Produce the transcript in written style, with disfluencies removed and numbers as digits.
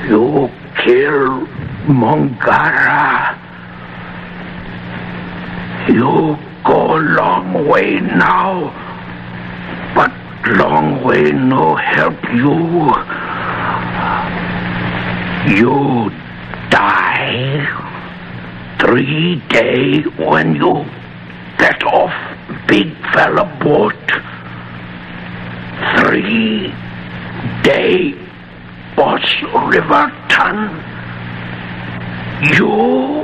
You kill Mongara. You go long way now, but long way no help you. You die 3 day when you get off big fella boat. 3 day Boss River Ton. You